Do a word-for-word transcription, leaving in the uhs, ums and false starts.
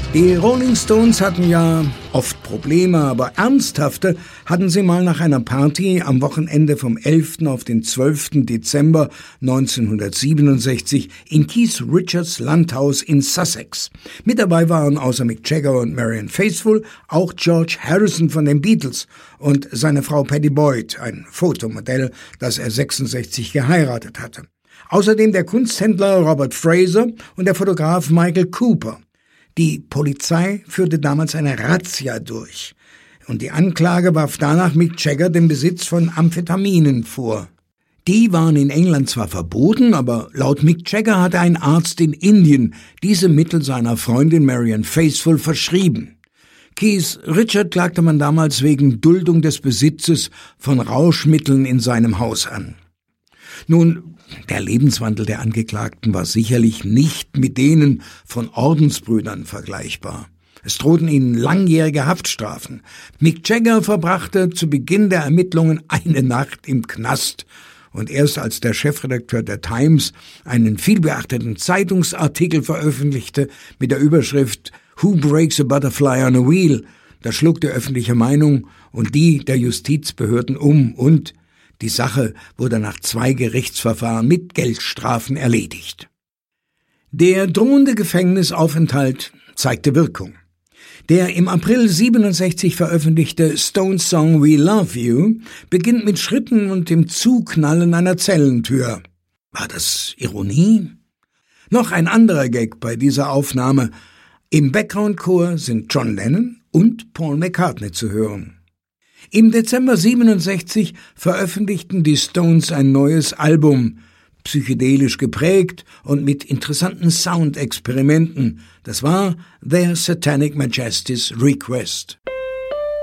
Die Rolling Stones hatten ja oft Probleme, aber ernsthafte hatten sie mal nach einer Party am Wochenende vom elften auf den zwölften Dezember neunzehnhundertsiebenundsechzig in Keith Richards Landhaus in Sussex. Mit dabei waren außer Mick Jagger und Marianne Faithfull auch George Harrison von den Beatles und seine Frau Pattie Boyd, ein Fotomodell, das er sechsundsechzig geheiratet hatte. Außerdem der Kunsthändler Robert Fraser und der Fotograf Michael Cooper. Die Polizei führte damals eine Razzia durch und die Anklage warf danach Mick Jagger den Besitz von Amphetaminen vor. Die waren in England zwar verboten, aber laut Mick Jagger hatte ein Arzt in Indien diese Mittel seiner Freundin Marianne Faithfull verschrieben. Keith Richard klagte man damals wegen Duldung des Besitzes von Rauschmitteln in seinem Haus an. Nun, der Lebenswandel der Angeklagten war sicherlich nicht mit denen von Ordensbrüdern vergleichbar. Es drohten ihnen langjährige Haftstrafen. Mick Jagger verbrachte zu Beginn der Ermittlungen eine Nacht im Knast. Und erst als der Chefredakteur der Times einen vielbeachteten Zeitungsartikel veröffentlichte mit der Überschrift »Who breaks a butterfly on a wheel?«, da schlug die öffentliche Meinung und die der Justizbehörden um und die Sache wurde nach zwei Gerichtsverfahren mit Geldstrafen erledigt. Der drohende Gefängnisaufenthalt zeigte Wirkung. Der im April siebenundsechzig veröffentlichte Stones Song We Love You beginnt mit Schritten und dem Zuknallen einer Zellentür. War das Ironie? Noch ein anderer Gag bei dieser Aufnahme. Im Background-Chor sind John Lennon und Paul McCartney zu hören. Im Dezember siebenundsechzig veröffentlichten die Stones ein neues Album, psychedelisch geprägt und mit interessanten Soundexperimenten. Das war Their Satanic Majesty's Request.